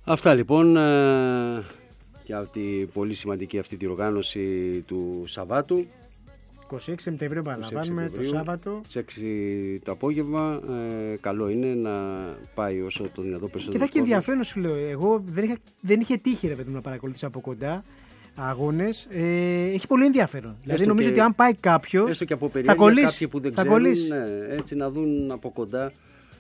Αυτά λοιπόν για τη πολύ σημαντική αυτή τη οργάνωση του Σαββάτου. 26 Σεπτεμβρίου παραλαμβάνουμε το Σάββατο. Στις 6 το απόγευμα. Καλό είναι να πάει όσο το δυνατό περισσότερο. Και θα έχει ενδιαφέρον, σου λέω. Εγώ δεν είχε τύχει, ρε παιδί μου, να παρακολουθήσω από κοντά αγώνες. Έχει πολύ ενδιαφέρον. Δηλαδή νομίζω ότι αν πάει κάποιος. Έστω και από περιέργεια, κάποιοι που δεν ξέρουν, έτσι να δουν από κοντά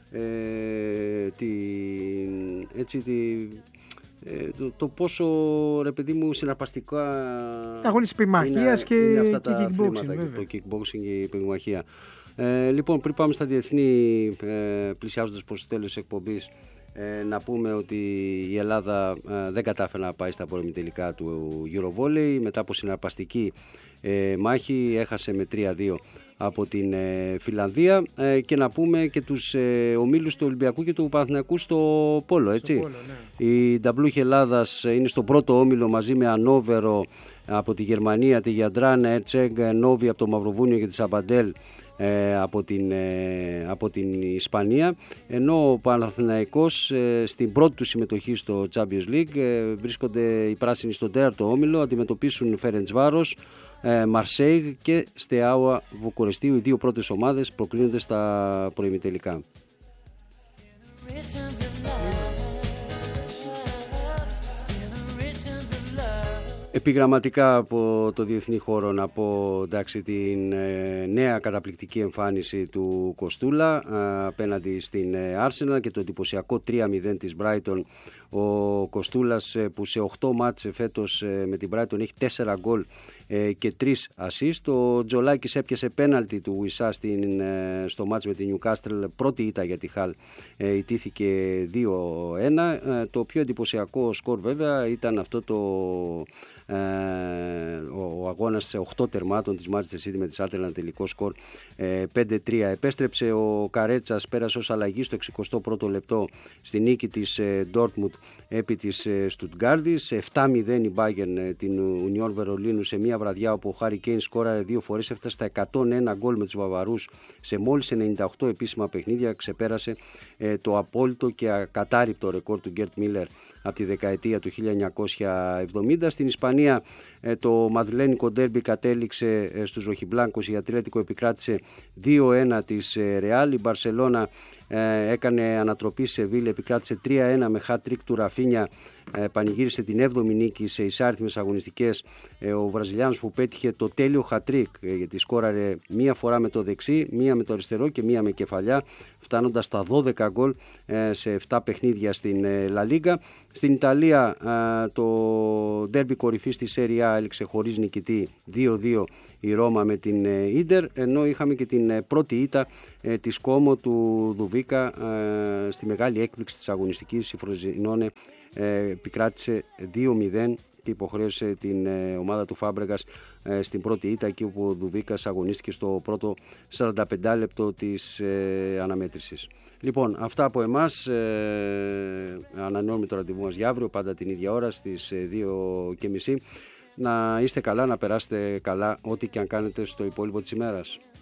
το πόσο, ρε παιδί μου, συναρπαστικά αγώνες πυγμαχίας και kickboxing, το kickboxing και η πυγμαχία. Λοιπόν, πριν πάμε στα διεθνή, πλησιάζοντας προς το τέλος της εκπομπής, να πούμε ότι η Ελλάδα δεν κατάφερε να πάει στα προημιτελικά του Eurovolley. Μετά από συναρπαστική μάχη έχασε με 3-2 από την Φιλανδία, και να πούμε και τους ομίλους του Ολυμπιακού και του Παναθηναϊκού στο Πόλο, έτσι. Στο Πόλο, ναι. Η Νταμπλούχη Ελλάδας είναι στο πρώτο όμιλο μαζί με Ανόβερο από τη Γερμανία, τη Γιαντράνε, Ερτσέγκ, Νόβι από το Μαυροβούνιο και τη Σαμπαντέλ από την Ισπανία, ενώ ο Παναθηναϊκός στην πρώτη του συμμετοχή στο Champions League βρίσκονται οι πράσινοι στον τέταρτο όμιλο, αντιμετωπίσουν Φερεντσβάρος, Μαρσέιγ και Στεάουα Βουκουρεστίου. Οι δύο πρώτες ομάδες προκρίνονται στα προημιτελικά. Επιγραμματικά από το διεθνή χώρο να πω, εντάξει, την νέα καταπληκτική εμφάνιση του Κοστούλα απέναντι στην Arsenal και το εντυπωσιακό 3-0 της Brighton. Ο Κοστούλας που σε 8 μάτς φέτος με την Brighton έχει 4 γκολ και 3 ασίστ. Ο Τζολάκης έπιασε πέναλτι του Ουισά στο μάτς με την Newcastle, πρώτη ήττα για τη Χαλ, ιτήθηκε 2-1. Το πιο εντυπωσιακό σκορ βέβαια ήταν αυτό ο αγώνας σε 8 τερμάτων της Manchester City με τη Sunderland, τελικό σκορ 5-3. Επέστρεψε ο Καρέτσας, πέρασε ως αλλαγή στο 61ο λεπτό στη νίκη της Dortmund επί της Στουτγκάρδης. 7-0 η Bayern την Union Βερολίνου σε μια βραδιά όπου ο Χάρι Κέιν σκόραρε 2 φορές, έφτασε στα 101 γκολ με τους Βαβαρούς σε μόλις 98 επίσημα παιχνίδια. Ξεπέρασε το απόλυτο και ακατάρρυπτο ρεκόρ του Γκέρτ Μίλλερ από τη δεκαετία του 1970. Στην Ισπανία το μαδριλένικο ντέρμπι κατέληξε στους Ροχιμπλάνκος. Η Ατλέτικο επικράτησε 2-1 της Ρεάλ. Η Μπαρσελώνα έκανε ανατροπή σε Σεβίλη, επικράτησε 3-1 με hat-trick του Ραφίνια. Πανηγύρισε την 7η νίκη σε εισάριθμες αγωνιστικές. Ο Βραζιλιάνος που πέτυχε το τέλειο hat-trick, γιατί σκόραρε μία φορά με το δεξί, μία με το αριστερό και μία με κεφαλιά, φτάνοντας στα 12 γκολ σε 7 παιχνίδια στην Λα Λίγκα. Στην Ιταλία το ντέρμπι κορυφής της Serie A έληξε χωρίς νικητή 2-2 η Ρώμα με την Ίντερ, ενώ είχαμε και την πρώτη ήττα της Κόμο του Δουβίκα στη μεγάλη έκπληξη της αγωνιστικής. Η Φροζινόνε επικράτησε 2-0 και υποχρέωσε την ομάδα του Φάμπρεγκας στην πρώτη ήττα, εκεί όπου ο Δουβίκας αγωνίστηκε στο πρώτο 45 λεπτό της αναμέτρησης. Λοιπόν, αυτά από εμάς. Ανανεώνουμε το ραντεβού μας για αύριο, πάντα την ίδια ώρα στις 2:30. Να είστε καλά, να περάσετε καλά ό,τι και αν κάνετε στο υπόλοιπο της ημέρας.